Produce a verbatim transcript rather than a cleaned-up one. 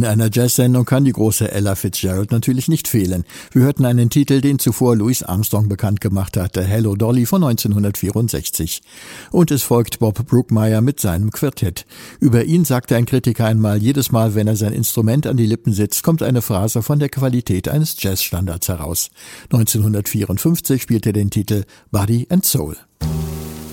einer Jazz-Sendung kann die große Ella Fitzgerald natürlich nicht fehlen. Wir hörten einen Titel, den zuvor Louis Armstrong bekannt gemacht hatte, Hello Dolly von neunzehnhundertvierundsechzig. Und es folgt Bob Brookmeyer mit seinem Quartett. Über ihn sagte ein Kritiker einmal, jedes Mal, wenn er sein Instrument an die Lippen setzt, kommt eine Phrase von der Qualität eines Jazzstandards heraus. neunzehnhundertvierundfünfzig spielte er den Titel Body and Soul.